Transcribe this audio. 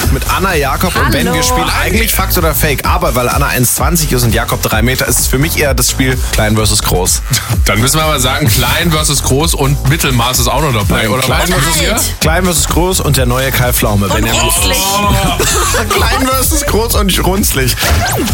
mit Anna, Jakob und Ben. Wir spielen eigentlich Fakt oder Fake. Aber weil Anna 1,20 ist und Jakob 3 Meter, ist es für mich eher das Spiel Klein versus Groß. Dann müssen wir aber sagen, Klein versus Groß und Mittelmaß ist auch noch dabei. Oder Klein was ist hier? Klein versus Groß und der neue Kai Pflaume. Und runzlig. Klein versus Groß und runzlig.